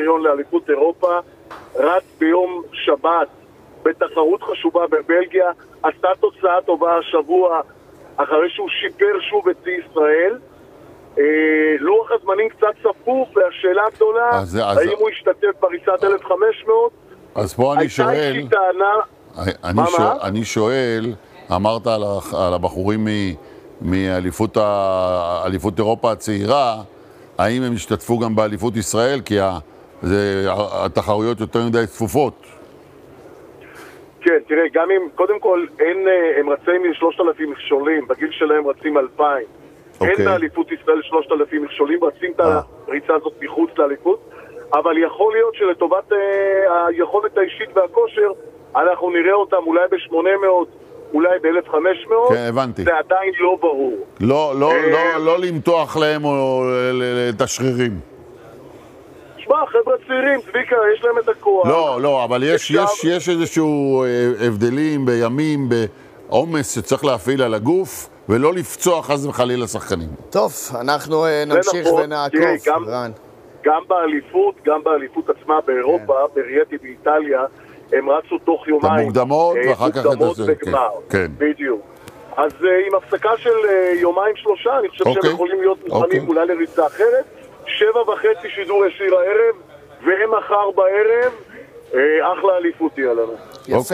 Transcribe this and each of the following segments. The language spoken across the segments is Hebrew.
קריטריון לאליפות אירופה, רץ ביום שבת בתחרות חשובה בבלגיה, עשה תוצאה טובה השבוע אחרי שהוא שיפר שוב את ישראל. לוח הזמנים קצת צפוף, והשאלה הגדולה, האם הוא ישתתף בריצת 1500? אז פה אני שואל, אמרת על הבחורים מאליפות אירופה הצעירה, האם הם השתתפו גם באליפות ישראל? כי התחרויות יותר מדי צפופות. כן, תראה, גם אם, קודם כל, הם רצים מ-3,000 מכשולים, בגיל שלהם רצים 2,000. אין באליפות ישראל 3,000 מכשולים, רצים את הריצה הזאת מחוץ לאליפות, אבל יכול להיות שלטובת היכולת האישית והכושר, אנחנו נראה אותם אולי ב-800, אולי ב-1500, כן, הבנתי. זה עדיין לא ברור. לא למתוח להם או את השרירים. שמע, חבר'ה צעירים, צביקה, יש להם את הכוח. לא, אבל יש איזשהו הבדלים בימים, בעומס שצריך להפעיל על הגוף, ולא לפצוח חס וחלילה שחקנים. טוב, אנחנו נמשיך ונעקוב, רן. גם באליפות עצמה באירופה, ברייטי באיטליה, הם רצו תוך יומיים. המוקדמות ואחר כך וגמר. כן. בדיוק. אז עם הפסקה של יומיים שלושה, אני חושב שהם יכולים להיות מוכנים אולי לריצה אחרת. 7:30 שידור ישיר הערב, והם מחר בערב, אחלה אליפות יהיה לנו. יפה.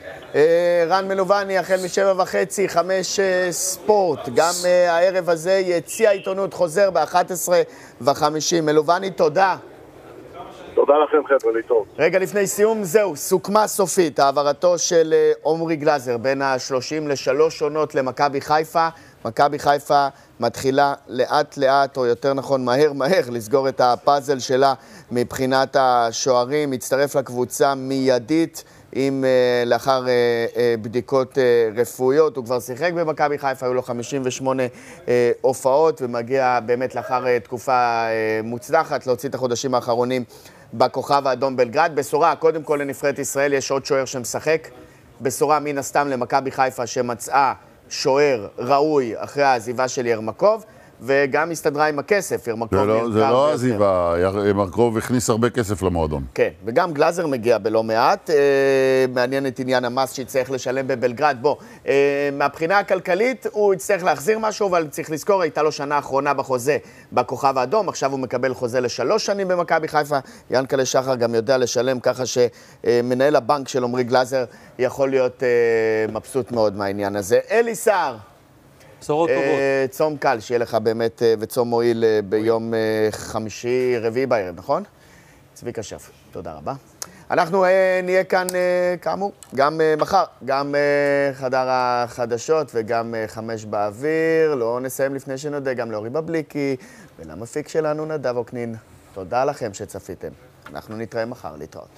רן מלובני, החל מ7:30, 5 ספורט. גם הערב הזה יציע עיתונות חוזר ב11:50. מלובני, תודה. תודה לכם חבר'ה, להתראות. רגע לפני סיום, זהו, סוכמה סופית, העברתו של עומרי גלאזר בין ה-30 ל3 עונות למכבי חיפה. מכבי חיפה מתחילה לאט לאט, או יותר נכון מהר לסגור את הפאזל שלה מבחינת השוערים, מצטרף לקבוצה מיידית עם לאחר בדיקות רפואיות. הוא כבר שיחק במכבי חיפה, היו לו 58 הופעות, ומגיע באמת לאחר תקופה מוצלחת להוציא את החודשים האחרונים בכוכב האדום בלגרד. בשורה, קודם כל לנבחרת ישראל יש עוד שוער שמשחק. בשורה מן הסתם למכבי חיפה שמצאה שוער ראוי אחרי העזיבה של ירמקוב, וגם הסתדרה עם הכסף. זה לא עזיבה, ירמקוב הכניס הרבה כסף למועדון. כן, וגם גלאזר מגיע בלא מעט. מעניין את עניין המס שיצטרך לשלם בבלגרד. בוא, מהבחינה הכלכלית הוא יצטרך להחזיר משהו, אבל צריך לזכור, הייתה לו שנה האחרונה בחוזה בכוכב האדום, עכשיו הוא מקבל חוזה ל3 שנים במכבי חיפה. ינקלה שחר גם יודע לשלם, ככה שמנהל הבנק של עומרי גלאזר יכול להיות מבסוט מאוד מהעניין הזה. אלי סער, בשורות טובות. צום קל, שיהיה לך באמת, וצום מועיל ביום חמישי, רביעי בערב, נכון? צביקה שף, תודה רבה. אנחנו נהיה כאן, כאמור, גם מחר, גם חדר החדשות וגם 5 באוויר. לא נסיים לפני שנודה גם לאורי בבליקי ולמפיק שלנו נדב אוקנין. תודה לכם שצפיתם. אנחנו נתראה מחר, להתראות.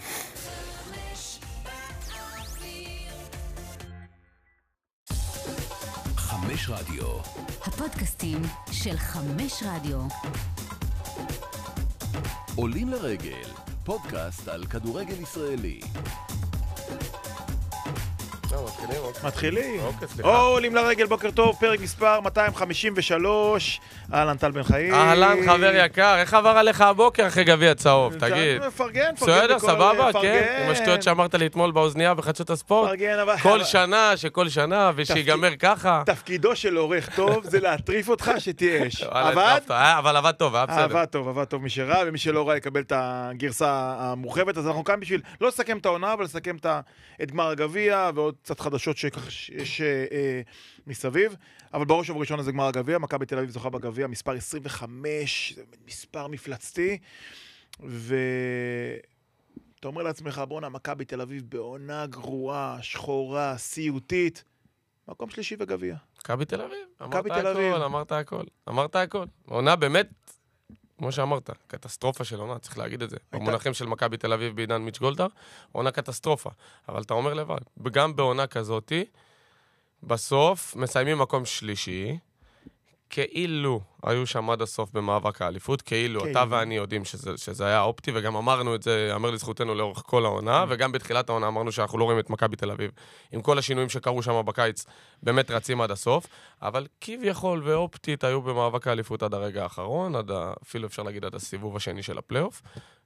5 רדיו. הפודקאסטים של 5 רדיו. עולים לרגל, פודקאסט על כדורגל ישראלי. מתחילים. עולים לרגל, בוקר טוב, פרק מספר 253. אהלן טל בן חיים. אהלן חבר יקר, איך עבר עליך הבוקר אחרי גביע צהוב, תגיד. מפרגן. בסדר, סבבה, כן? עם השטויות שאמרת לי אתמול באוזנייה בחדשות הספורט. כל שנה, ושיגמר ככה. תפקידו של עורך טוב זה להטריף אותך שתהיה אש. אבל עבד טוב, היה בסדר. עבד טוב, מי שראה, ומי שלא ראה יקבל את הגרסה המורחבת. אז אנחנו כאן בשביל לא לסכם את העונה, אבל לסכם את גמר הגביע ועוד קצת חדשות שיש מסביב. אבל בראש ובראשון זה גמר הגביע, מכבי תל אביב זוכה בגביע, מספר 25, זה מספר מפלצתי, ואתה אומר לעצמך, בואנה, מכבי תל אביב בעונה גרועה, שחורה, סיוטית, מקום שלישי בגביע. מכבי תל אביב, אמרת הכל. עונה באמת, כמו שאמרת, קטסטרופה של עונה, צריך להגיד את זה. במונחים של מכבי תל אביב בעידן מיץ' גולדהר, עונה קטסטרופה. אבל אתה אומר לבד, גם בעונה כזאתי, בסוף מסיימים מקום שלישי, כאילו היו שם עד הסוף במאבק האליפות, כאילו אתה ואני יודעים שזה היה אופטי, וגם אמרנו את זה, אמר לזכותנו לאורך כל העונה, וגם בתחילת העונה אמרנו שאנחנו לא רואים את מכבי תל אביב. עם כל השינויים שקרו שם בקיץ, באמת רצים עד הסוף, אבל כביכול ואופטית היו במאבק האליפות עד הרגע האחרון, אפילו אפשר להגיד עד הסיבוב השני של הפלייאוף,